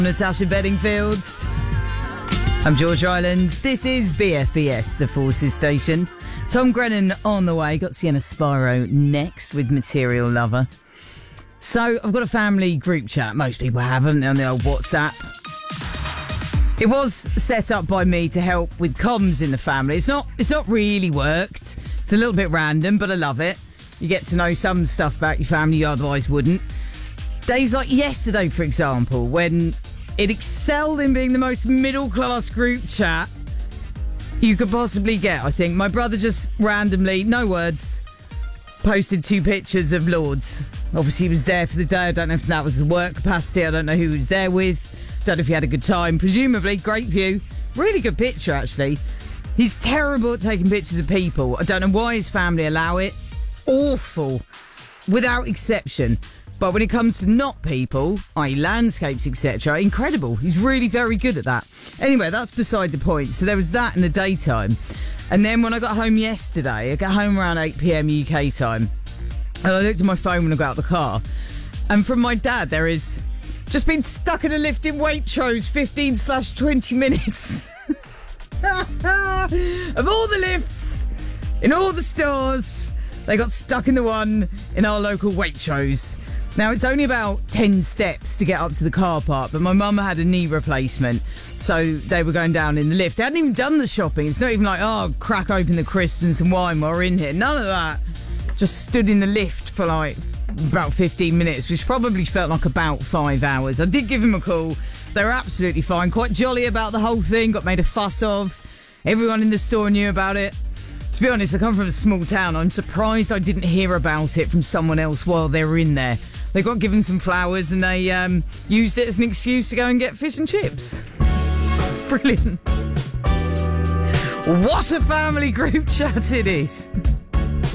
Natasha Bedingfield. I'm George Ryland. This is BFBS, the Forces Station. Tom Grennan on the way. Got Sienna Spyro next with Material Lover. So I've got a family group chat. Most people haven't on the old WhatsApp. It was set up by me to help with comms in the family. It's not really worked. It's a little bit random, but I love it. You get to know some stuff about your family you otherwise wouldn't. Days like yesterday, for example, when it excelled in being the most middle-class group chat you could possibly get, I think. My brother just randomly, no words, posted 2 pictures of Lords. Obviously, he was there for the day. I don't know if that was a work capacity. I don't know who he was there with. Don't know if he had a good time. Presumably, great view. Really good picture, actually. He's terrible at taking pictures of people. I don't know why his family allow it. Awful. Without exception. But when it comes to not people, i.e. landscapes, etc., incredible. He's really very good at that. Anyway, that's beside the point. So there was that in the daytime. And then when I got home yesterday, I got home around 8 p.m. UK time. And I looked at my phone when I got out of the car. And from my dad, there is just been stuck in a lift in Waitrose 15/20 minutes. Of all the lifts, in all the stores, they got stuck in the one in our local Waitrose. Now, it's only about 10 steps to get up to the car park, but my mum had a knee replacement, so they were going down in the lift. They hadn't even done the shopping. It's not even like, oh, crack open the crisps and some wine while we're in here. None of that. Just stood in the lift for like about 15 minutes, which probably felt like about 5 hours. I did give him a call. They were absolutely fine. Quite jolly about the whole thing. Got made a fuss of. Everyone in the store knew about it. To be honest, I come from a small town. I'm surprised I didn't hear about it from someone else while they were in there. They got given some flowers and they used it as an excuse to go and get fish and chips. Brilliant. What a family group chat it is.